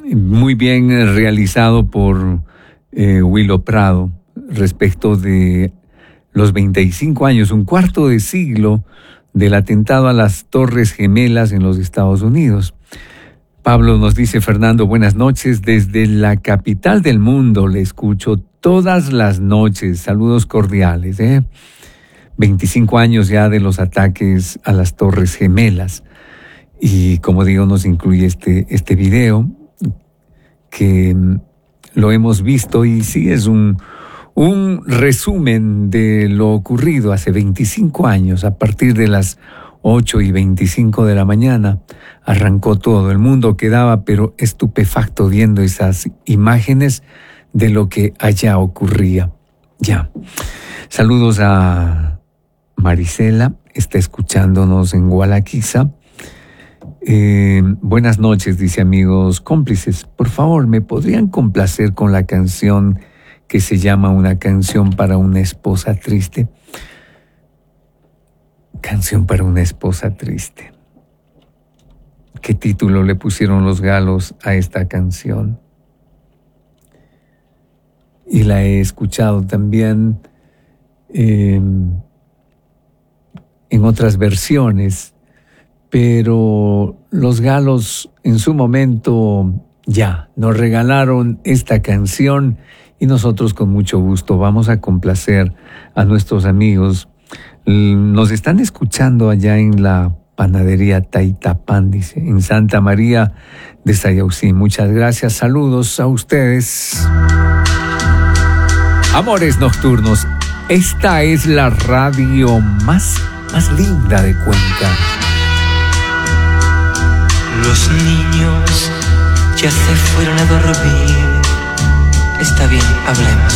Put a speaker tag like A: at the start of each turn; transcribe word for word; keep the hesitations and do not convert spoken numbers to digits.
A: muy bien realizado por eh, Willow Prado respecto de los veinticinco años, un cuarto de siglo del atentado a las Torres Gemelas en los Estados Unidos. Pablo nos dice: Fernando, buenas noches, desde la capital del mundo le escucho todas las noches, saludos cordiales. ¿eh? veinticinco años ya de los ataques a las Torres Gemelas, y como digo, nos incluye este, este video que lo hemos visto, y sí es un, un resumen de lo ocurrido hace veinticinco años. A partir de las ocho y veinticinco de la mañana arrancó todo. El mundo quedaba pero estupefacto viendo esas imágenes de lo que allá ocurría. Ya. Saludos a Marisela, está escuchándonos en Gualaquiza. Eh, buenas noches, dice, amigos cómplices. Por favor, ¿me podrían complacer con la canción que se llama Una canción para una esposa triste? Canción para una esposa triste. ¿Qué título le pusieron los galos a esta canción? Y la he escuchado también eh, en otras versiones, pero los galos en su momento ya nos regalaron esta canción y nosotros con mucho gusto vamos a complacer a nuestros amigos. Nos están escuchando allá en la panadería Taitapán, dice, en Santa María de Sayausí. Muchas gracias, saludos a ustedes. Amores nocturnos, esta es la radio más, más linda de Cuenca.
B: Los niños ya se fueron a dormir. Está bien, hablemos.